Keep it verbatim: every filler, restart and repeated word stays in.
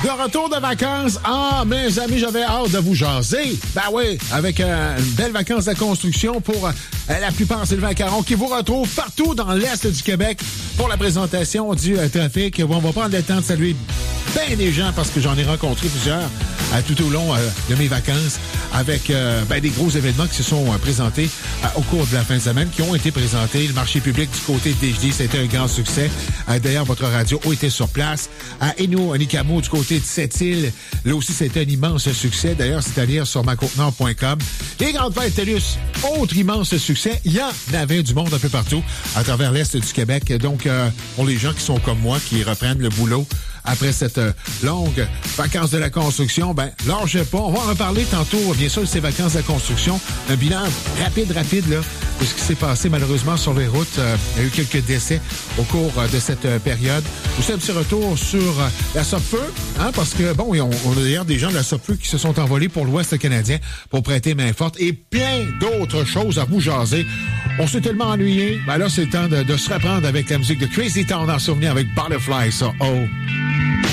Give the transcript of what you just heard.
De retour de vacances. Ah, mes amis, j'avais hâte de vous jaser. Ben oui, avec euh, une belle vacances de construction pour euh, la plupart Sylvain Caron qui vous retrouve partout dans l'Est du Québec pour la présentation du euh, trafic. Bon, on va prendre le temps de saluer bien des gens parce que j'en ai rencontré plusieurs euh, tout au long euh, de mes vacances avec euh, ben, des gros événements qui se sont euh, présentés euh, au cours de la fin de semaine, qui ont été présentés. Le marché public du côté de D J D, c'était un grand succès. Euh, d'ailleurs, votre radio a été sur place. À Hainaut, à Nicamo, du côté de Sept-Îles, là aussi, c'était un immense succès. D'ailleurs, c'est à lire sur ma côte nord point com. Les Grandes Fêtes TELUS, autre immense succès. Il y en avait du monde un peu partout à travers l'Est du Québec. Donc, euh, pour les gens qui sont comme moi, qui reprennent le boulot après cette euh, longue vacances de la construction, ben, lâchez pas. On va en reparler tantôt, bien sûr, de ces vacances de la construction. Un bilan rapide, rapide, là, de ce qui s'est passé malheureusement sur les routes. Euh, il y a eu quelques décès au cours euh, de cette euh, période. Aussi, un petit retour sur euh, la Sopfeu, hein, parce que, bon, on, on a d'ailleurs des gens de la Sopfeu qui se sont envolés pour l'Ouest canadien pour prêter main forte et plein d'autres choses à vous jaser. On s'est tellement ennuyé. Ben là, c'est le temps de, de se reprendre avec la musique de Crazy Town en souvenir avec Butterfly, ça. Oh!